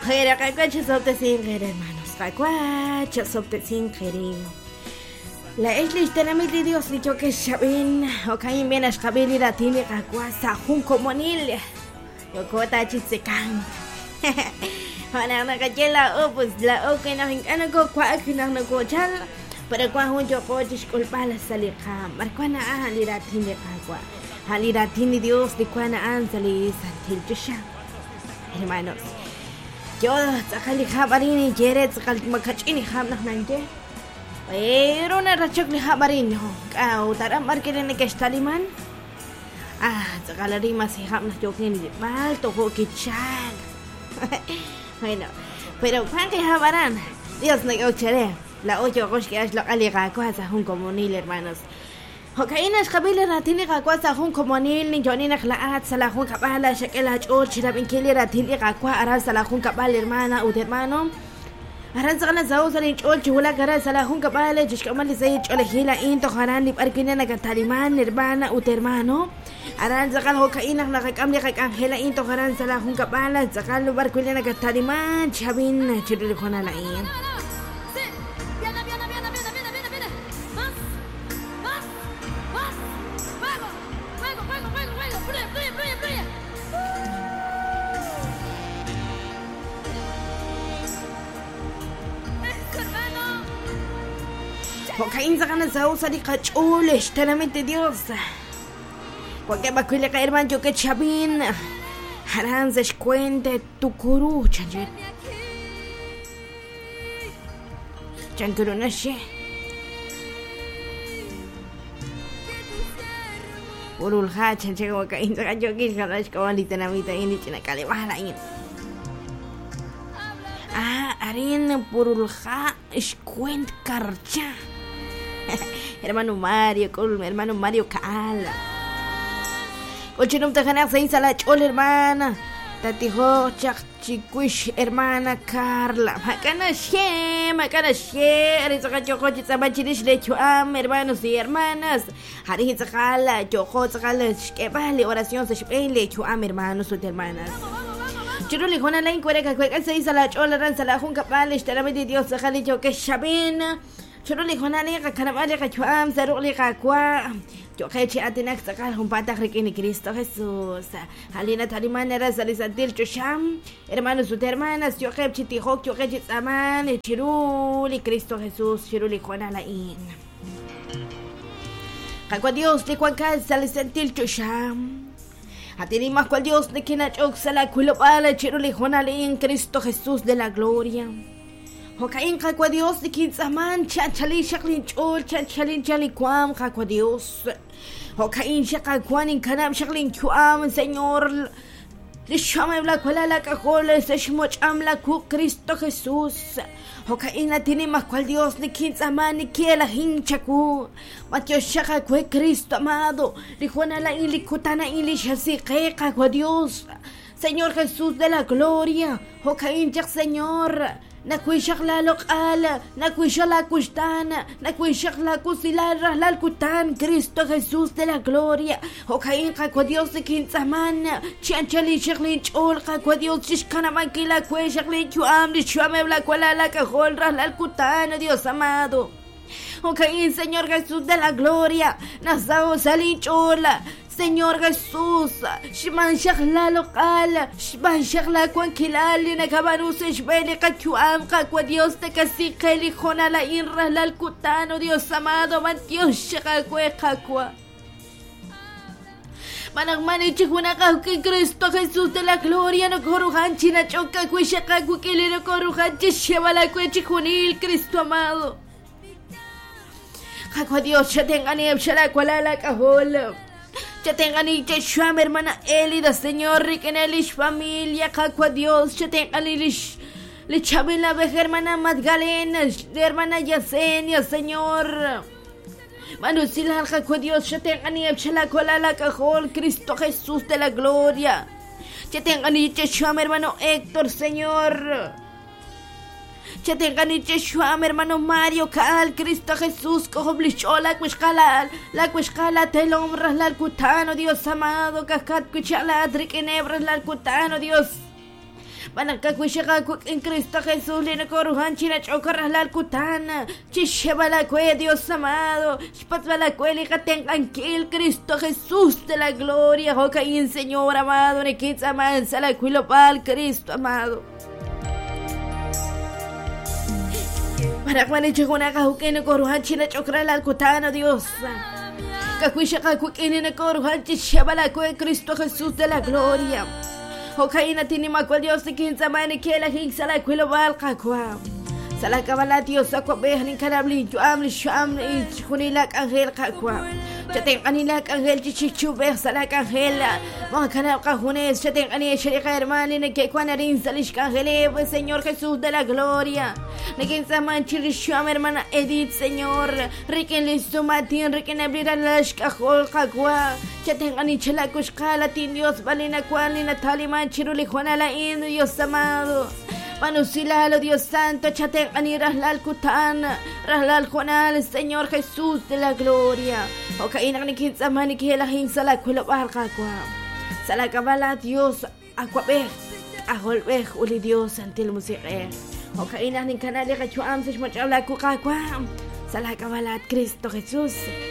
Jera cacuacha sopte sin jera, hermanos. Cacuacha sopte sin jera. La isla tenamiti Dios dicho que Shabin, o caen bien a Shabili la tiene cacuasa, junco monil. Yokota chitsekan. Hanana cachela opus, la oke na hincana go quakinak na go chal. Pero cuando yo coches culpa la salija, marcuana a haliratin de agua. Haliratin Dios de cuana anzali santil chusha. Hermanos, yo sakali habarini jeret sakal makachini ham nak nante. Pero na rachok ni habarini ho. Kau tara markirin ke staliman. Sakalari masih ham nak jokin di mal toko kichal. Bueno, pero pan que habaran. Dios no ochere. La ocho cosh que es lo aliga cosa un comunil, hermanos. Hocaínas cabila ratini cosa un comunil ni jonina claat sala un capala shakela chol chira binkili ratini qaqwa ara sala un capal hermana u hermano. Aran sala zausa ni chol chula gara sala un capala chishkamal zay chol hila into haran ni arkina na taliman hermana u hermano. Aran sakal hocaínas na kamli angela into haran sala un capala sakal barkulina na taliman chabin chirul khona lain. Hocaín sakana zausa di cachules, tenamente Dios. Cualquier bacuile que hermano yo que chabin. Harán se cuente tu curu, chanjet. Chankurunashe. Urulha chanche hocaín sakana yo que chalash kawali tenamita ini china kale bahala in. Arin purulha iscuent karcha. Hermano Mario, hermano Mario Kaal. Ochinum tajanak sa insala chol hermana. Tatiho chak chikuish hermana Carla. Makana she. Arizaka choko chitsabachirish lechuam, hermanos y hermanas. Harin sakala, choko sakala, shkebali, oración se shpele lechuam, hermanos y hermanas. Chiro le jona la incuereka cueca se insala chol ran sala junca palish, teramedi Dios sajali choke shabin. Choro le jona le kanamale kachuam saru le kakwa. Yo kechi atenak sakal humpata rikini Cristo Jesús. Halina tarimana salisantil chusham. Hermanos y hermanas, yo kechi tihok, yo kechi taman, chiruli Cristo Jesús, chiruli jona la in. Kakwa Dios le cuancal salisantil chusham. Atinimas cual Dios de kinachok sala kulopala chiruli jona la in Cristo Jesús de la gloria. Hocaín kakwa Dios de kinsaman chachali shaklin chol chachalin chaliquam kakwa Dios. Hocaín shakakwanin kanam shaklin kuam Señor. Lishame bla kuala la cajola se shmocham la ku Cristo Jesús. Hocaín atinimas cual Dios de kinsaman ni kiela hinchaku. Matio shakakwe Cristo amado. Lijuana la ilikutana ilishasi kakwa Dios. Señor Jesús de la gloria. Hocaín jak Señor. Nakuishak la lokal, nakuishak la kustana, nakuishak la kusilar la kutan, Cristo Jesús de la gloria. Hocaín kakwa Dios de kinsaman, chianchali shaklin chol kakwa Dios shishkanamanki la kwe shaklin chuam, lishuame bla kuala la cajol la kutan, Dios amado. Hocaín Señor Jesús de la gloria, nasao salin chola. Señor Jesús, shman shakla local, shman shakla cuanquilali na cabaruse shbele cachuam kakwa Dios te cacique lijona la inra la alcutano, Dios amado, man Dios shakakwe kakwa. Managmani chikuna que Cristo Jesús de la gloria no corujan china choca cuishakaku que no corujan chishewa la cuechijunil, Cristo amado. Kakwa Dios ya tengan y la cuala la cajola. Ya tengan y Yeshua, hermana Elida, Señor, Rikenelish, familia, kakwa Dios, ya tengan y le chaben la veja, hermana Magdalena, hermana Yesenia, Señor. Manusila, kakwa Dios, ya tengan y la cola la cajol, Cristo Jesús de la gloria. Ya tengan y Yeshua, hermano Héctor, Señor. Ya tengan y Yeshua, hermano Mario, Cal, Cristo Jesús, cojo blicho, la cuescala, telombras, la alcutano, Dios amado, cascat, cuchala, triquenebras, la alcutano, Dios. Banakakwishaku en Cristo Jesús, Lina Corujan, China Chocorrasla Cutana, Chishebalacue, Dios amado, Spatzbalacueli, Catenganquil, Cristo Jesús de la gloria, Jocaín, Señor amado, Nequitzaman, Salacuilopal, Cristo amado. Para cuando Chiguna Jukene Corujan, China Chocorrasla Cutana, Dios. Kakuishakakukin en Corujan, Chishebalacue, Cristo Jesús de la gloria. Jocaína tiene macua Dios de quince manes que la gente se la cuelo valca cuam. Se la cabala Dios a comer en canabli, yo amli, y junilak angel cacuam. Ya tengo anilak angel chichu versa la cangela. Moncana cajunes, ya tengo anilak sherica hermana en que cuanarin salish cangele, pues Señor Jesús de la gloria. De quince man chirishuam hermana Edith, Señor. Riquen listo matin, riquen abrir a las cajol cacua. Ya tengo anichela cushkala, tin Dios valina cual, ni Natalia manchiruli juanala in, Dios amado. Manusilalo, Dios santo, chaten aniras la alcutana, raslal juanal, Señor Jesús de la gloria. Ocaína ni quinza mani que la hinsa la cuelo barca cuam. Sala cabala Dios, aquabe, aholbe, uli Dios ante el musire. Ocaína ni canal de cachuam, se schmachab la cuca cuam. Sala cabala Cristo Jesús.